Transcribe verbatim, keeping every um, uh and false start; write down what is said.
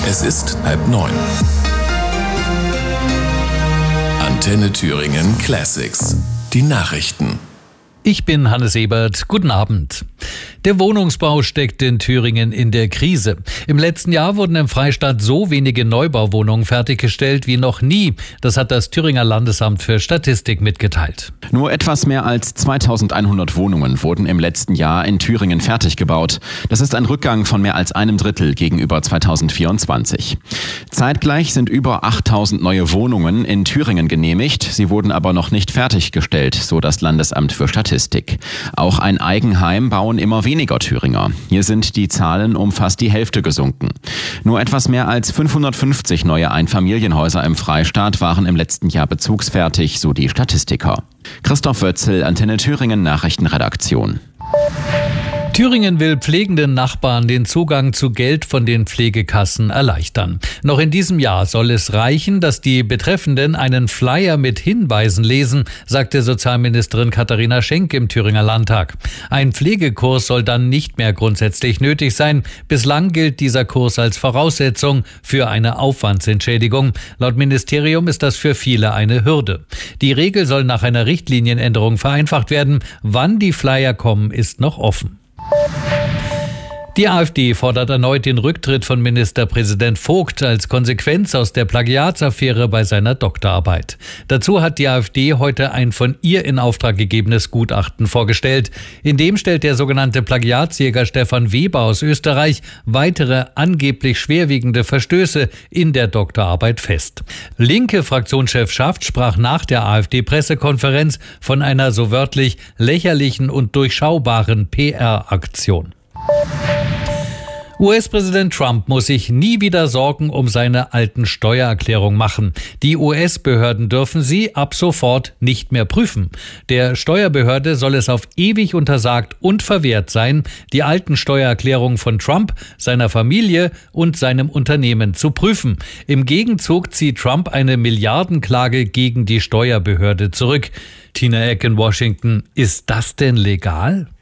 Es ist halb neun. Antenne Thüringen Classics. Die Nachrichten. Ich bin Hannes Ebert. Guten Abend. Der Wohnungsbau steckt in Thüringen in der Krise. Im letzten Jahr wurden im Freistaat so wenige Neubauwohnungen fertiggestellt wie noch nie. Das hat das Thüringer Landesamt für Statistik mitgeteilt. Nur etwas mehr als zweitausendeinhundert Wohnungen wurden im letzten Jahr in Thüringen fertig gebaut. Das ist ein Rückgang von mehr als einem Drittel gegenüber zweitausendvierundzwanzig. Zeitgleich sind über achttausend neue Wohnungen in Thüringen genehmigt. Sie wurden aber noch nicht fertiggestellt, so das Landesamt für Statistik. Auch ein Eigenheim bauen immer weniger Thüringer. Hier sind die Zahlen um fast die Hälfte gesunken. Nur etwas mehr als fünfhundertfünfzig neue Einfamilienhäuser im Freistaat waren im letzten Jahr bezugsfertig, so die Statistiker. Christoph Wötzel, Antenne Thüringen Nachrichtenredaktion. Thüringen will pflegenden Nachbarn den Zugang zu Geld von den Pflegekassen erleichtern. Noch in diesem Jahr soll es reichen, dass die Betreffenden einen Flyer mit Hinweisen lesen, sagte Sozialministerin Katharina Schenk im Thüringer Landtag. Ein Pflegekurs soll dann nicht mehr grundsätzlich nötig sein. Bislang gilt dieser Kurs als Voraussetzung für eine Aufwandsentschädigung. Laut Ministerium ist das für viele eine Hürde. Die Regel soll nach einer Richtlinienänderung vereinfacht werden. Wann die Flyer kommen, ist noch offen. Die AfD fordert erneut den Rücktritt von Ministerpräsident Vogt als Konsequenz aus der Plagiatsaffäre bei seiner Doktorarbeit. Dazu hat die AfD heute ein von ihr in Auftrag gegebenes Gutachten vorgestellt. In dem stellt der sogenannte Plagiatsjäger Stefan Weber aus Österreich weitere angeblich schwerwiegende Verstöße in der Doktorarbeit fest. Linke Fraktionschef Schaft sprach nach der AfD-Pressekonferenz von einer so wörtlich lächerlichen und durchschaubaren P R-Aktion. U S-Präsident Trump muss sich nie wieder Sorgen um seine alten Steuererklärungen machen. Die U S-Behörden dürfen sie ab sofort nicht mehr prüfen. Der Steuerbehörde soll es auf ewig untersagt und verwehrt sein, die alten Steuererklärungen von Trump, seiner Familie und seinem Unternehmen zu prüfen. Im Gegenzug zieht Trump eine Milliardenklage gegen die Steuerbehörde zurück. Tina Eck in Washington. Ist das denn legal?